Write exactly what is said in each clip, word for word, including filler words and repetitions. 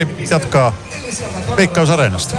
jatkaa Veikkaus Areenasta.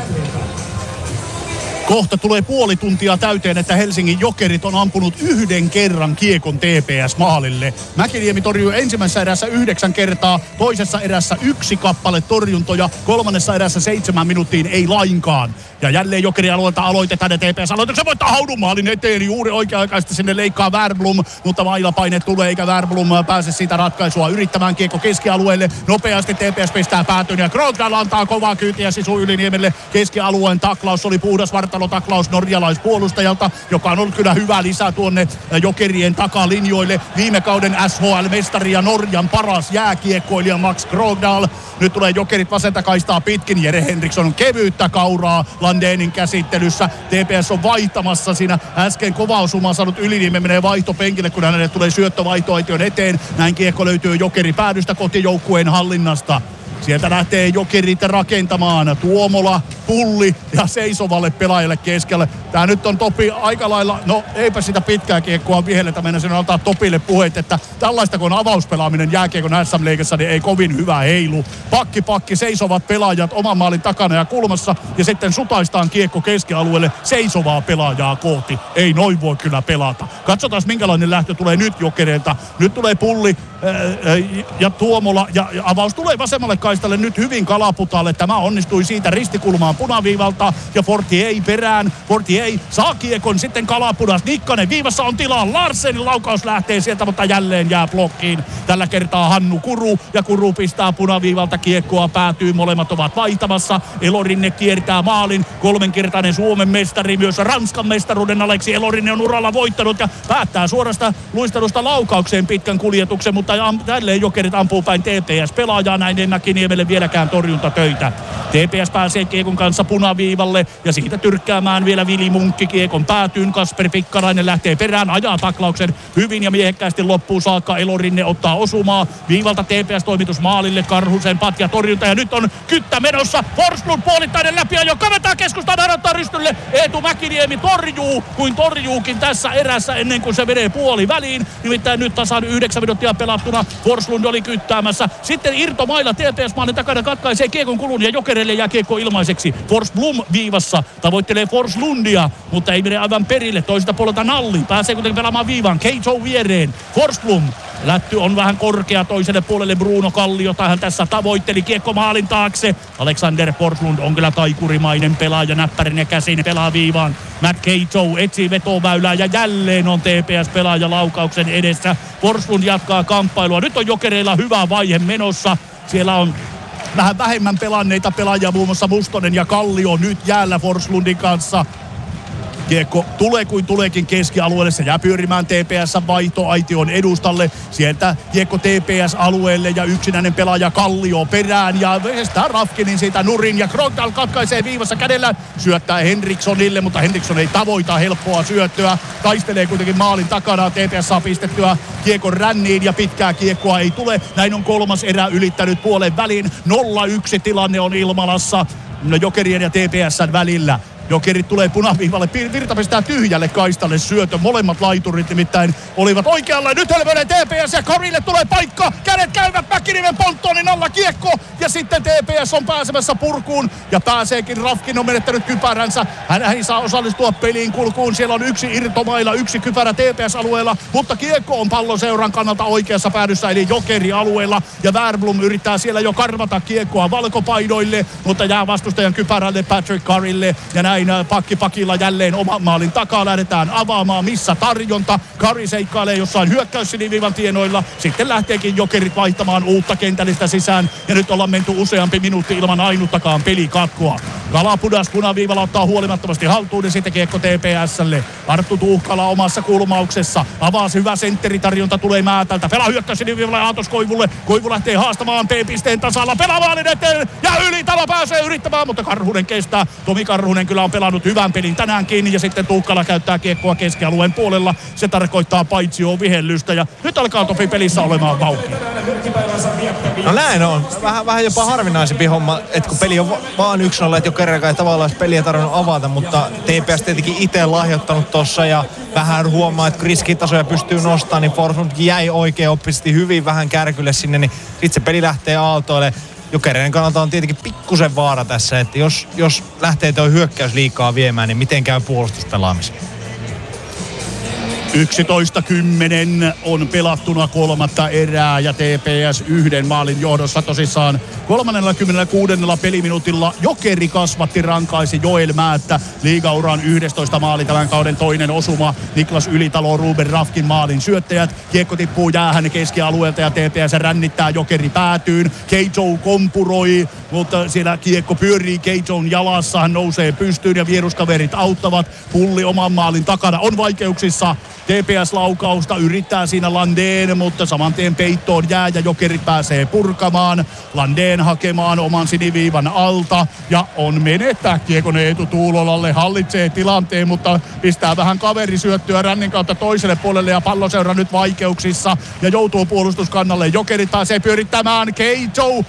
Kohta tulee puoli tuntia täyteen, että Helsingin Jokerit on ampunut yhden kerran kiekon T P S-maalille. Mäkiniemi torjui ensimmäisessä erässä yhdeksän kertaa, toisessa erässä yksi kappale torjuntoja, kolmannessa erässä seitsemän minuuttiin ei lainkaan. Ja jälleen Jokerin alueelta aloitetaan ja T P S-aloituksen voittaa Haudun maalin eteen. Juuri oikea-aikaisesti sinne leikkaa Wernbloom, mutta mailapaine tulee eikä Wernbloom pääse siitä ratkaisua yrittämään kiekko keskialueelle. Nopeasti T P S pistää päätön ja Krogdal antaa kovaa kyytiä Sisu Yliniemelle. Keskialueen taklaus oli puhdas vartalotaklaus norjalaispuolustajalta, joka on ollut kyllä hyvä lisä tuonne Jokerien takalinjoille. Viime kauden S H L-mestari ja Norjan paras jääkiekkoilija Max Krogdal. Nyt tulee Jokerit vasenta kaistaa pitkin. Jere Henriksson on kevyyttä kauraa Landénin käsittelyssä. T P S on vaihtamassa siinä. Äsken kova osuma saanut Yliniemen menee vaihtopenkille, kun hänelle tulee syöttö vaihtoaition eteen. Näin kiekko löytyy Jokeri päädystä kotijoukkueen hallinnasta. Sieltä lähtee Jokerit rakentamaan. Tuomola, Pulli ja seisovalle pelaajalle keskelle. Tää nyt on Topi aika lailla, no eipä sitä pitkää kiekkoa vihelletä, mennä sen antaa Topille puheet, että tällaista kun on avauspelaaminen jääkiekon S M-liigassa, niin ei kovin hyvä heilu. Pakki pakki seisovat pelaajat oman maalin takana ja kulmassa ja sitten sutaistaan kiekko keskialueelle seisovaa pelaajaa kohti. Ei noin voi kyllä pelata. Katsotaan minkälainen lähtö tulee nyt Jokereilta. Nyt tulee Pulli ää, ja Tuomola ja, ja avaus tulee vasemmalle kaistalle nyt hyvin Kalaputalle. Tämä onnistui siitä ristikulmaan punaviivalta ja Forti ei perään. Forti ei saa kiekon sitten Kalapudas. Nikkanen viivassa on tilaa. Larsenin laukaus lähtee sieltä, mutta jälleen jää blokkiin. Tällä kertaa Hannu Kuru ja Kuru pistää punaviivalta kiekkoa päätyy. Molemmat ovat vaihtamassa. Elorinne kiertää maalin. Kolmenkertainen Suomen mestari, myös Ranskan mestaruuden Aleksi Elorinne on uralla voittanut ja päättää suorasta luistelusta laukaukseen pitkän kuljetuksen, mutta tälleen Jokerit ampuu päin T P S-pelaajaa. Näin ei Mäkiniemelle vieläkään torjuntatöitä. T P S pääsee kiekon kanssa punaviivalle ja siitä tyrkkäämään vielä Vili Munkki kiekon päätyyn. Kasper Pikkarainen lähtee perään, ajaa taklauksen hyvin ja miehekkäästi loppuun saakka. Elorinne ottaa osumaa. Viivalta T P S-toimitus maalille. Karhusen patja torjunta ja nyt on kyttä menossa. Forslund puolittainen läpiajo. Kavetaan keskustaan, harjoittaa rystylle. Eetu Mäkiniemi torjuu, kuin torjuukin tässä erässä ennen kuin se menee puoli väliin. Nimittäin nyt tasan yhdeksän minuuttia pelattuna. Forslund oli kyttäämässä. Sitten Irto Maila T P S-maalin takana katkaisee kiekon kulun ja Jokereille jää kiekko ilmaiseksi. Forsblom viivassa tavoittelee Forslundia, mutta ei mene aivan perille. Toiselta puolelta Nalli pääsee kuitenkin pelaamaan viivaan. Keito viereen. Forsblom. Lätty on vähän korkea toiselle puolelle Bruno Kalliota. Hän tässä tavoitteli kiekko maalin taakse. Alexander Forslund on kyllä taikurimainen pelaaja. Näppärin ja käsin pelaa viivaan. Matt Keito etsii vetoväylää ja jälleen on T P S-pelaaja laukauksen edessä. Forslund jatkaa kamppailua. Nyt on Jokereilla hyvä vaihe menossa. Siellä on vähän vähemmän pelanneita pelaajia, muun muassa Mustonen ja Kallio nyt jäällä Forslundin kanssa. Kiekko tulee kuin tuleekin keskialueelle. Se jää pyörimään T P S vaihtoaition edustalle. Sieltä kiekko T P S-alueelle ja yksinäinen pelaaja Kallio perään. Ja estää Rafkinin siitä nurin. Ja Krogdal katkaisee viivassa kädellä. Syöttää Henrikssonille, mutta Henriksson ei tavoita helppoa syöttöä. Taistelee kuitenkin maalin takana. T P S saa pistettyä kiekon ränniin ja pitkää kiekkoa ei tule. Näin on kolmas erä ylittänyt puolen väliin. nolla yksi tilanne on Ilmalassa Jokerien ja T P S:n välillä. Jokerit tulee punaviivalle, Virta pistää tyhjälle kaistalle syötön. Molemmat laiturit nimittäin olivat oikealla. Nyt hölmöilee T P S ja Karille tulee paikka. Kädet käyvät Mäkinimen ponttoonin alla kiekko. Ja sitten T P S on pääsemässä purkuun. Ja pääseekin, Rafkin on menettänyt kypäränsä. Hän ei saa osallistua peliin kulkuun. Siellä on yksi irtomailla, yksi kypärä T P S-alueella. Mutta kiekko on palloseuran kannalta oikeassa päädyssä, eli Jokeri-alueella. Ja Wernbloom yrittää siellä jo karvata kiekkoa valkopaidoille. Mutta jää vastustajan kypärälle Patrick Karille. Ja näin pakki pakilla jälleen oman maalin takaa lähdetään avaamaan, missä tarjonta. Kari seikkailee jossain hyökkäyssiniviivan tienoilla. Sitten lähteekin Jokerit vaihtamaan uutta kentällistä sisään. Ja nyt ollaan menty useampi minuutti ilman ainuttakaan pelikatkoa. Kalapudas punaviivalla ottaa huolimattomasti haltuun ja sitten kiekko T P S:lle. Arttu Tuuhkala omassa kulmauksessa. Avaa hyvä sentteritarjonta, tulee Määtältä. Pelaa hyökkäyssiniviivalle Aatos Koivulle. Koivu lähtee haastamaan P-pisteen tasalla. Pelaa maalin eteen ja yli talo pääsee yrittämään, mutta Karhunen kestää. Tomi Karhunen kyllä on pelannut hyvän pelin tänäänkin ja sitten Tuukkala käyttää kiekkoa keskialueen puolella. Se tarkoittaa paitsioon vihellystä ja nyt alkaa Topi pelissä olemaan vauhtia. No näin on. Vähän, vähän jopa harvinaisempi homma, että kun peli on va- vaan yksi nolla, että jo kerran ei tavallaan peliä tarvinnut avata, mutta T P S tietenkin itse lahjoittanut tossa ja vähän huomaa, että kun riskitasoja pystyy nostamaan, niin Forslund jäi oikein oppisesti hyvin vähän kärkylle sinne, niin sitten se peli lähtee aaltoille. Jokereiden kannalta on tietenkin pikkusen vaara tässä, että jos, jos lähtee tuo hyökkäys liikaa viemään, niin miten käy puolustuspelaamisen? yksitoista kymmenen on pelattuna kolmatta erää ja T P S yhden maalin johdossa tosissaan kolmekymmentäkuusi peliminuutilla Jokeri kasvatti, rankaisi Joel Määttä liigauran yhdestoista maali tämän kauden toinen osuma. Niklas Ylitalo, Ruben Rafkin maalin syöttäjät. Kiekko tippuu jäähän keskialueelta ja T P S rännittää Jokeri päätyyn. Keijo kompuroi, mutta siellä kiekko pyörii Keijon jalassa. Hän nousee pystyyn ja vieruskaverit auttavat. Pulli oman maalin takana on vaikeuksissa. T P S-laukausta yrittää siinä Landén, mutta saman tien peittoon jää ja Jokerit pääsee purkamaan. Landén hakemaan oman siniviivan alta ja on menettää kiekon Eetu Tuulolalle. Hallitsee tilanteen, mutta pistää vähän kaverisyöttöä rännin kautta toiselle puolelle ja Palloseura nyt vaikeuksissa ja joutuu puolustuskannalle. Jokerit pääsee pyörittämään. Keijo.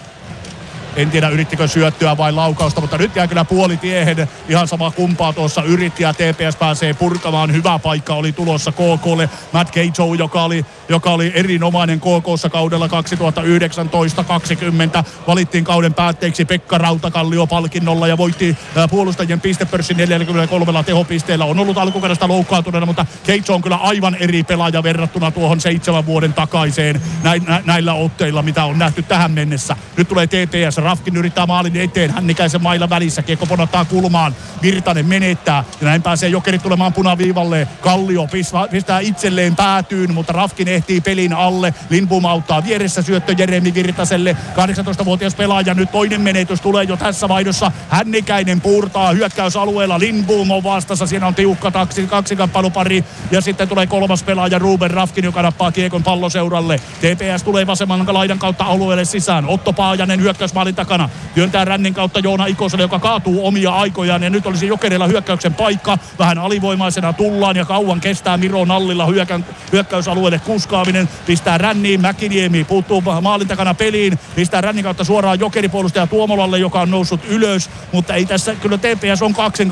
En tiedä yrittikö syöttöä vai laukausta, mutta nyt jää kyllä puolitiehen. Ihan sama kumpaa tuossa yritti ja T P S pääsee purkamaan. Hyvä paikka oli tulossa K K:lle. Matt Keijo, joka oli, joka oli erinomainen K K:ssa kaudella kaksituhattayhdeksäntoista kaksikymmentä. Valittiin kauden päätteeksi Pekka Rautakallio palkinnolla ja voitti puolustajien pistepörssin neljäkymmentäkolme tehopisteellä. On ollut alkukaudesta loukkaantuneena, mutta Keijo on kyllä aivan eri pelaaja verrattuna tuohon seitsemän vuoden takaiseen näin, nä, näillä otteilla, mitä on nähty tähän mennessä. Nyt tulee T P S. Rafkin yrittää maalin eteen, Hännikäisen mailla välissä, kiekko ponottaa kulmaan, Virtanen menettää ja näin pääsee Jokerit tulemaan punaviivalle. Kallio pistää itselleen päätyyn, mutta Rafkin ehtii pelin alle. Lindbom auttaa vieressä, syöttö Jeremi Virtaselle, kahdeksantoistavuotias pelaaja, nyt toinen menetys tulee jo tässä vaihdossa. Hännikäinen puurtaa hyökkäysalueella, Lindbom on vastassa, siinä on tiukka taksi, kaksikamppailupari ja sitten tulee kolmas pelaaja Ruben Rafkin, joka nappaa kiekon Palloseuralle. T P S tulee vasemman laidan kautta alueelle sisään, Otto Paajanen hyökkäysmaalin takana. Työntää rännin kautta Joona Ikoselle, joka kaatuu omia aikojaan ja nyt olisi Jokerilla hyökkäyksen paikka. Vähän alivoimaisena tullaan ja kauan kestää Miro Nallilla hyökkä, hyökkäysalueelle kuskaaminen. Pistää ränniin, Mäkiniemi puuttuu maalin takana peliin. Pistää rännin kautta suoraan Jokeripuolustaja Tuomolalle, joka on noussut ylös. Mutta ei tässä, kyllä T P S on kaksin